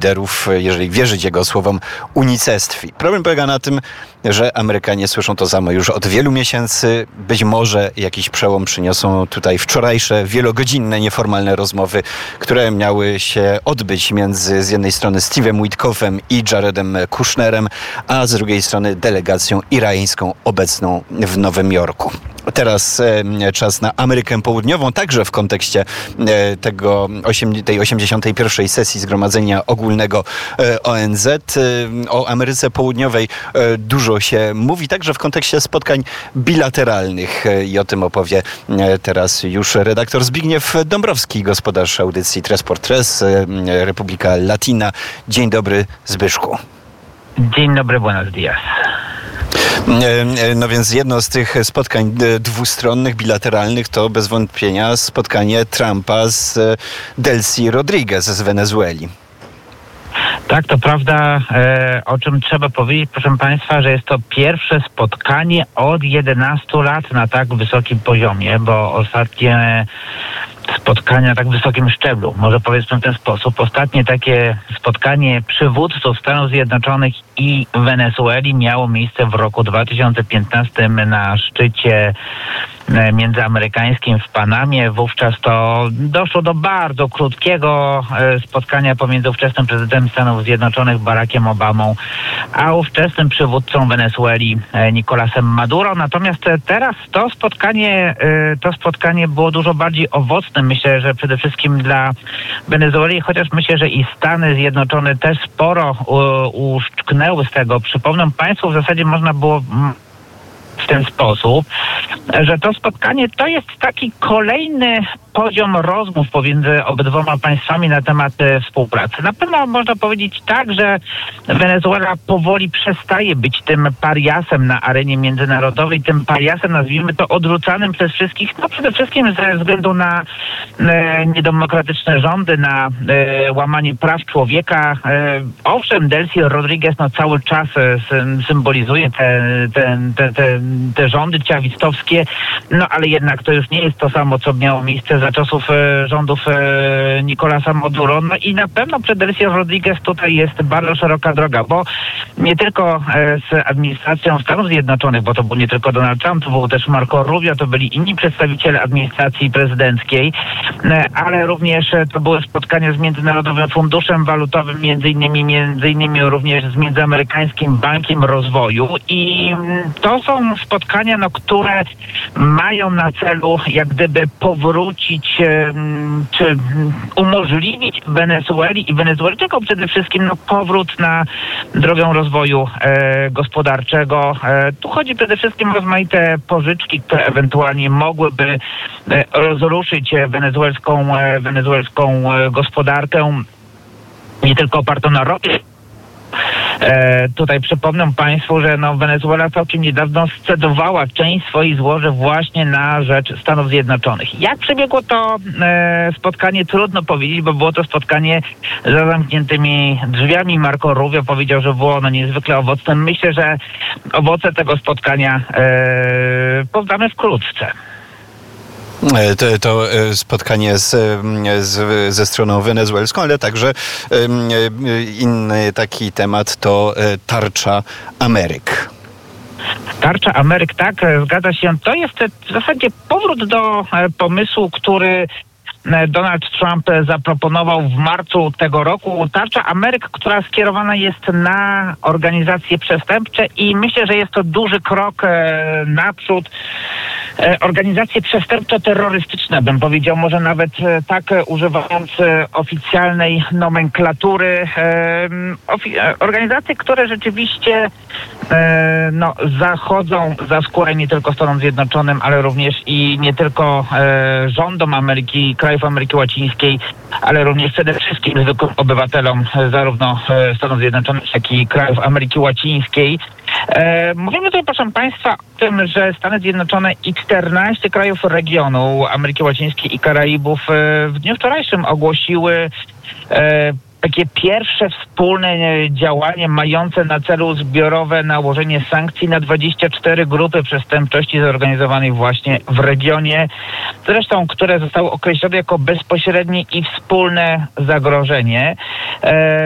liderów, jeżeli wierzyć jego słowom, unicestwi. Problem polega na tym, że Amerykanie słyszą to samo już od wielu miesięcy. Być może jakiś przełom przyniosą tutaj wczorajsze, wielogodzinne, nieformalne rozmowy, które miały się odbyć między z jednej strony Steve'em Witkoffem i Jaredem Kushnerem, a z drugiej strony delegacją irańską obecną w Nowym Jorku. Teraz czas na Amerykę Południową, także w kontekście tej 81. sesji Zgromadzenia Ogólnego ONZ. O Ameryce Południowej dużo się mówi, także w kontekście spotkań bilateralnych. I o tym opowie teraz już redaktor Zbigniew Dąbrowski, gospodarz audycji Tres por Tres, Republika Latina. Dzień dobry, Zbyszku. Dzień dobry, buenos días. No więc jedno z tych spotkań dwustronnych, bilateralnych to bez wątpienia spotkanie Trumpa z Delcy Rodriguez z Wenezueli. Tak, to prawda, o czym trzeba powiedzieć, proszę Państwa, że jest to pierwsze spotkanie od 11 lat na tak wysokim poziomie, bo ostatnie spotkania na tak wysokim szczeblu, może powiedzmy w ten sposób, ostatnie takie spotkanie przywódców Stanów Zjednoczonych i Wenezueli miało miejsce w roku 2015 na szczycie międzyamerykańskim w Panamie. Wówczas to doszło do bardzo krótkiego spotkania pomiędzy ówczesnym prezydentem Stanów Zjednoczonych Barackiem Obamą a ówczesnym przywódcą Wenezueli Nicolasem Maduro. Natomiast teraz to spotkanie było dużo bardziej owocne. Myślę, że przede wszystkim dla Wenezueli, chociaż myślę, że i Stany Zjednoczone też sporo uszczknęły z tego. Przypomnę Państwu, w zasadzie można było w ten sposób, że to spotkanie to jest taki kolejny poziom rozmów pomiędzy obydwoma państwami na temat współpracy. Na pewno można powiedzieć tak, że Wenezuela powoli przestaje być tym pariasem na arenie międzynarodowej, tym pariasem, nazwijmy to, odrzucanym przez wszystkich, no przede wszystkim ze względu na niedemokratyczne rządy, na łamanie praw człowieka. Owszem, Delcy Rodriguez cały czas symbolizuje te rządy ciawistowskie, ale jednak to już nie jest to samo, co miało miejsce za czasów rządów Nicolasa Maduro. No i na pewno przed Delcy Rodriguez tutaj jest bardzo szeroka droga, bo nie tylko z administracją Stanów Zjednoczonych, bo to był nie tylko Donald Trump, to był też Marco Rubio, to byli inni przedstawiciele administracji prezydenckiej, ale również to były spotkania z Międzynarodowym Funduszem Walutowym, między innymi również z Międzyamerykańskim Bankiem Rozwoju, i to są spotkania, które mają na celu jak gdyby powrócić czy umożliwić Wenezueli i Wenezuelczykom przede wszystkim powrót na drogę rozwoju gospodarczego. Tu chodzi przede wszystkim o rozmaite pożyczki, które ewentualnie mogłyby rozruszyć wenezuelską gospodarkę, nie tylko opartą na ropie. Tutaj przypomnę Państwu, że Wenezuela całkiem niedawno scedowała część swoich złoży właśnie na rzecz Stanów Zjednoczonych. Jak przebiegło to spotkanie, trudno powiedzieć, bo było to spotkanie za zamkniętymi drzwiami. Marco Rubio powiedział, że było ono niezwykle owocne. Myślę, że owoce tego spotkania poznamy wkrótce. To spotkanie ze stroną wenezuelską, ale także inny taki temat to tarcza Ameryk. Tarcza Ameryk, tak, zgadza się. To jest w zasadzie powrót do pomysłu, który Donald Trump zaproponował w marcu tego roku. Tarcza Ameryk, która skierowana jest na organizacje przestępcze, i myślę, że jest to duży krok naprzód. Organizacje przestępczo-terrorystyczne, bym powiedział, może nawet tak używając oficjalnej nomenklatury. Organizacje, które rzeczywiście zachodzą za skórę nie tylko Stanom Zjednoczonym, ale również i nie tylko rządom Ameryki, krajów Ameryki Łacińskiej, ale również przede wszystkim zwykłym obywatelom zarówno Stanów Zjednoczonych, jak i krajów Ameryki Łacińskiej. Mówimy tutaj, proszę Państwa, o tym, że Stany Zjednoczone i 14 krajów regionu Ameryki Łacińskiej i Karaibów w dniu wczorajszym ogłosiły takie pierwsze wspólne działanie mające na celu zbiorowe nałożenie sankcji na 24 grupy przestępczości zorganizowanej właśnie w regionie, zresztą które zostały określone jako bezpośrednie i wspólne zagrożenie.